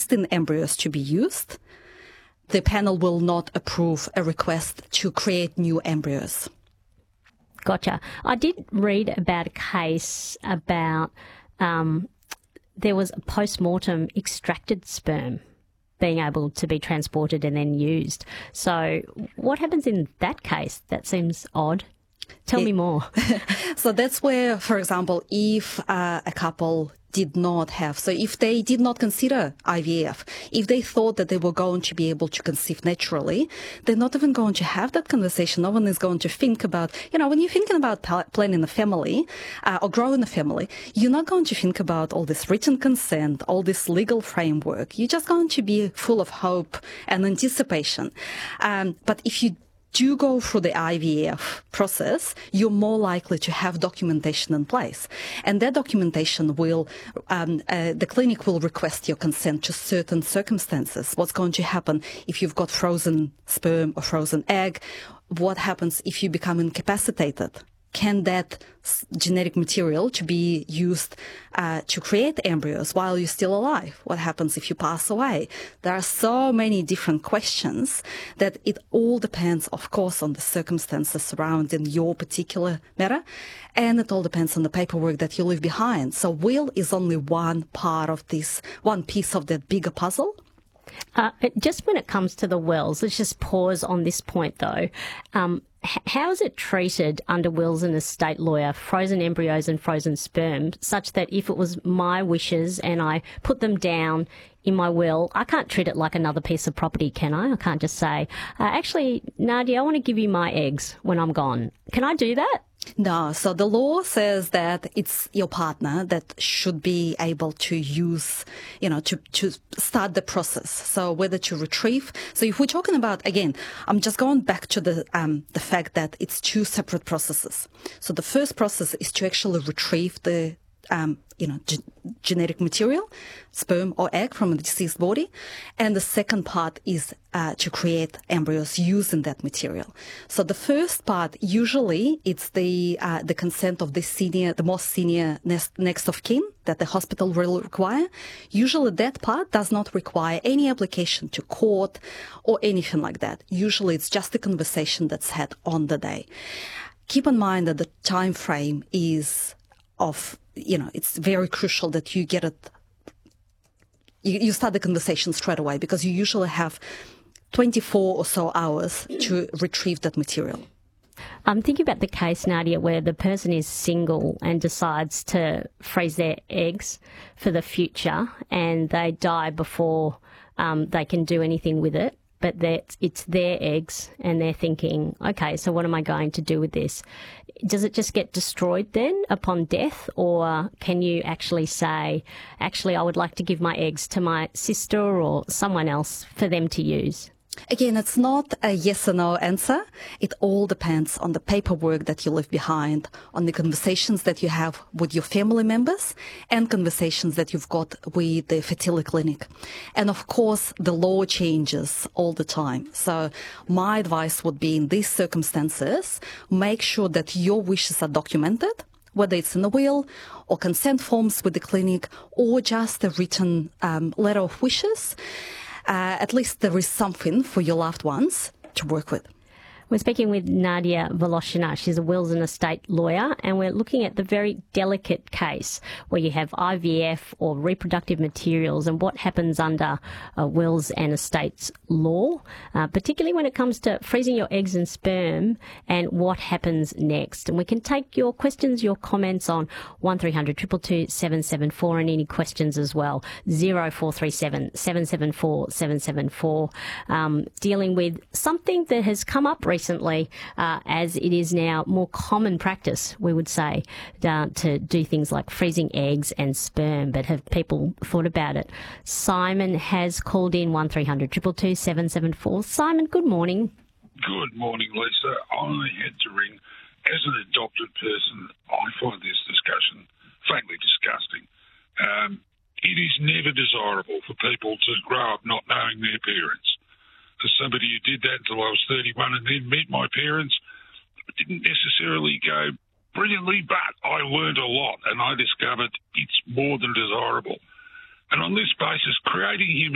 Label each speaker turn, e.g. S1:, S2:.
S1: existing embryos to be used, the panel will not approve a request to create new embryos.
S2: Gotcha. I did read about a case about there was a post-mortem extracted sperm being able to be transported and then used. So what happens in that case? That seems odd. Tell me more.
S1: So that's where, for example, if a couple did not have, so if they did not consider IVF, if they thought that they were going to be able to conceive naturally, they're not even going to have that conversation. No one is going to think about, when you're thinking about planning a family or growing a family, you're not going to think about all this written consent, all this legal framework. You're just going to be full of hope and anticipation. But if you do go through the IVF process, you're more likely to have documentation in place. And that documentation will, the clinic will request your consent to certain circumstances. What's going to happen if you've got frozen sperm or frozen egg? What happens if you become incapacitated? Can that genetic material to be used to create embryos while you're still alive? What happens if you pass away? There are so many different questions that it all depends, of course, on the circumstances surrounding your particular matter, and it all depends on the paperwork that you leave behind. So will is only one part of this, one piece of that bigger puzzle.
S2: Just when it comes to the wills, let's just pause on this point though. How is it treated under wills and estate lawyer, frozen embryos and frozen sperm, such that if it was my wishes and I put them down in my will, I can't treat it like another piece of property, can I? I can't just say, actually, Nadia, I want to give you my eggs when I'm gone. Can I do that?
S1: No. So the law says that it's your partner that should be able to use, to start the process. So whether to retrieve. So if we're talking about, again, I'm just going back to the fact that it's two separate processes. So the first process is to actually retrieve the genetic material, sperm or egg from a deceased body. And the second part is to create embryos using that material. So the first part, usually it's the consent of the most senior next of kin that the hospital will require. Usually that part does not require any application to court or anything like that. Usually it's just a conversation that's had on the day. Keep in mind that the time frame is it's very crucial that you get it, you start the conversation straight away, because you usually have 24 or so hours to retrieve that material.
S2: I'm thinking about the case, Nadia, where the person is single and decides to freeze their eggs for the future and they die before they can do anything with it. But it's their eggs and they're thinking, okay, so what am I going to do with this? Does it just get destroyed then upon death? Or can you actually say, actually, I would like to give my eggs to my sister or someone else for them to use?
S1: Again, it's not a yes or no answer. It all depends on the paperwork that you leave behind, on the conversations that you have with your family members, and conversations that you've got with the fertility clinic. And of course, the law changes all the time. So my advice would be, in these circumstances, make sure that your wishes are documented, whether it's in a will or consent forms with the clinic or just a written letter of wishes. At least there is something for your loved ones to work with.
S2: We're speaking with Nadia Voloshina. She's a wills and estate lawyer, and we're looking at the very delicate case where you have IVF or reproductive materials and what happens under wills and estates law, particularly when it comes to freezing your eggs and sperm and what happens next. And we can take your questions, your comments on 1300 222 774 and any questions as well, 0437 774 774, dealing with something that has come up recently, as it is now more common practice, we would say, to do things like freezing eggs and sperm. But have people thought about it? Simon has called in 1300 222 774. Simon, good morning.
S3: Good morning, Lisa. I had to ring. As an adopted person, I find this discussion frankly disgusting. It is never desirable for people to grow up not knowing their parents. As somebody who did that until I was 31 and then met my parents, it didn't necessarily go brilliantly, but I learned a lot and I discovered it's more than desirable. And on this basis, creating human